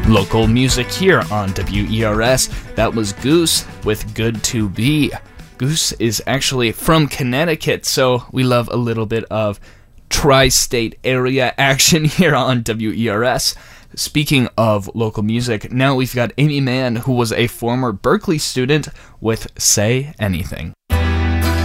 Local music here on WERS. That was Goose with Good to Be. Goose is actually from Connecticut, so we love a little bit of tri-state area action here on WERS. Speaking of local music, now we've got Amy Mann, who was a former Berklee student, with Say Anything.